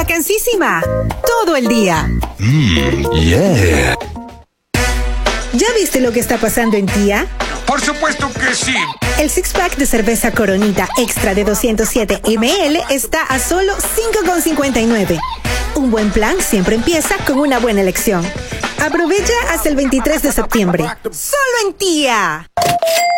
vacancísima. Todo el día. Yeah. ¿Ya viste lo que está pasando en Tía? Por supuesto que sí. El six-pack de cerveza Coronita Extra de 207 ml está a solo $5,59. Un buen plan siempre empieza con una buena elección. Aprovecha hasta el 23 de septiembre. ¡Solo en Tía!